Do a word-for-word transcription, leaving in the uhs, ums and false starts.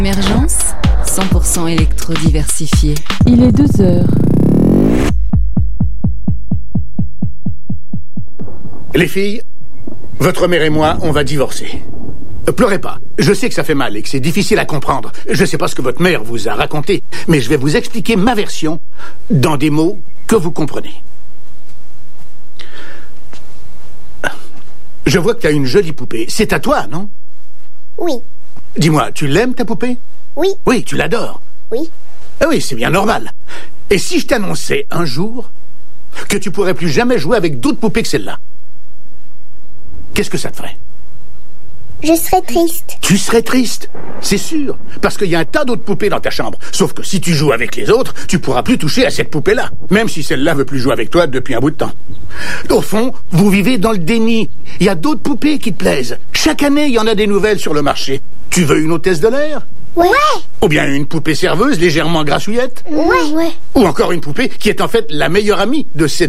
Émergence, cent pour cent électro-diversifié. Il est deux heures. Les filles, votre mère et moi, on va divorcer. Euh, Pleurez pas. Je sais que ça fait mal et que c'est difficile à comprendre. Je sais pas ce que votre mère vous a raconté, mais je vais vous expliquer ma version dans des mots que vous comprenez. Je vois que tu as une jolie poupée. C'est à toi, non? Oui. Dis-moi, tu l'aimes, ta poupée? Oui. Oui, tu l'adores. Oui. Ah oui, c'est bien normal. Et si je t'annonçais un jour que tu pourrais plus jamais jouer avec d'autres poupées que celle-là, qu'est-ce que ça te ferait? Je serais triste. Tu serais triste, c'est sûr, parce qu'il y a un tas d'autres poupées dans ta chambre. Sauf que si tu joues avec les autres, tu pourras plus toucher à cette poupée-là, même si celle-là veut plus jouer avec toi depuis un bout de temps. Au fond, vous vivez dans le déni. Il y a d'autres poupées qui te plaisent. Chaque année, il y en a des nouvelles sur le marché. Tu veux une hôtesse de l'air? Ouais. Ou bien une poupée serveuse légèrement grassouillette? Ouais. Ouais. Ou encore une poupée qui est en fait la meilleure amie de ces